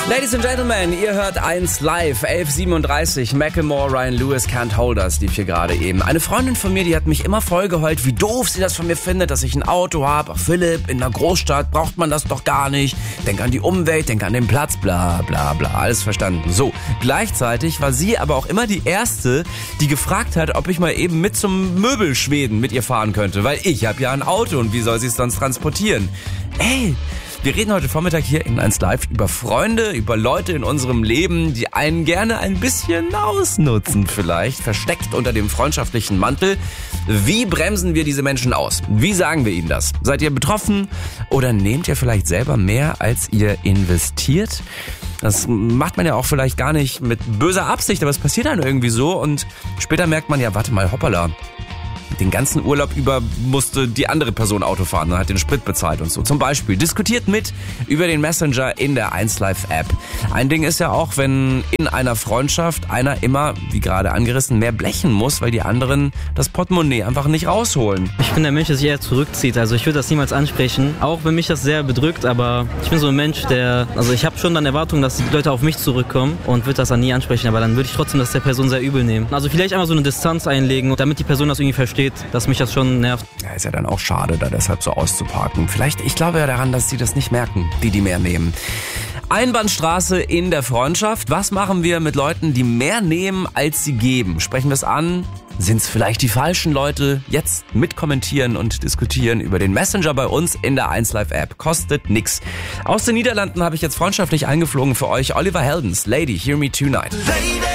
Ladies and Gentlemen, ihr hört 1 live, 11:37, Macklemore, Ryan Lewis, Can't Hold Us, lief hier gerade eben. Eine Freundin von mir, die hat mich immer vollgeheult, wie doof sie das von mir findet, dass ich ein Auto habe. Ach Philipp, in einer Großstadt braucht man das doch gar nicht. Denk an die Umwelt, denk an den Platz, bla bla bla, alles verstanden. So, gleichzeitig war sie aber auch immer die Erste, die gefragt hat, ob ich mal eben mit zum Möbelschweden mit ihr fahren könnte, weil ich habe ja ein Auto und wie soll sie es sonst transportieren? Ey! Wir reden heute Vormittag hier in 1 Live über Freunde, über Leute in unserem Leben, die einen gerne ein bisschen ausnutzen vielleicht, versteckt unter dem freundschaftlichen Mantel. Wie bremsen wir diese Menschen aus? Wie sagen wir ihnen das? Seid ihr betroffen oder nehmt ihr vielleicht selber mehr, als ihr investiert? Das macht man ja auch vielleicht gar nicht mit böser Absicht, aber es passiert dann irgendwie so und später merkt man ja, warte mal, hoppala. Den ganzen Urlaub über musste die andere Person Auto fahren und hat den Sprit bezahlt und so. Zum Beispiel diskutiert mit über den Messenger in der 1 Live App. Ein Ding ist ja auch, wenn in einer Freundschaft einer immer, wie gerade angerissen, mehr blechen muss, weil die anderen das Portemonnaie einfach nicht rausholen. Ich bin der Mensch, der sich eher zurückzieht. Also ich würde das niemals ansprechen, auch wenn mich das sehr bedrückt, aber ich bin so ein Mensch, also ich habe schon dann Erwartungen, dass die Leute auf mich zurückkommen und würde das dann nie ansprechen, aber dann würde ich trotzdem das der Person sehr übel nehmen. Also vielleicht einfach so eine Distanz einlegen, damit die Person das irgendwie versteht, dass mich das schon nervt. Ja, ist ja dann auch schade, da deshalb so auszuparken. Ich glaube ja daran, dass sie das nicht merken, die mehr nehmen. Einbahnstraße in der Freundschaft. Was machen wir mit Leuten, die mehr nehmen, als sie geben? Sprechen wir es an? Sind es vielleicht die falschen Leute? Jetzt mitkommentieren und diskutieren über den Messenger bei uns in der 1 Live App. Kostet nix. Aus den Niederlanden habe ich jetzt freundschaftlich eingeflogen für euch Oliver Heldens, Lady, Hear Me Tonight.